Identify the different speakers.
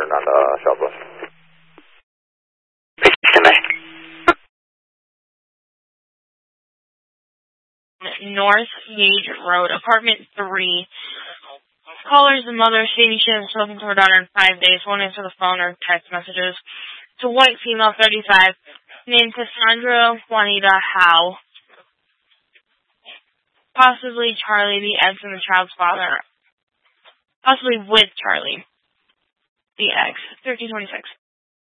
Speaker 1: turn on the Southwest.
Speaker 2: North Gage Road, apartment 3. Caller's the mother stating she hasn't spoken to her daughter in 5 days. Won't answer the phone or text messages. It's a white female, 35, named Cassandra Juanita Howe. Possibly Charlie, the ex, and the child's father. Possibly with Charlie, the ex. 1326.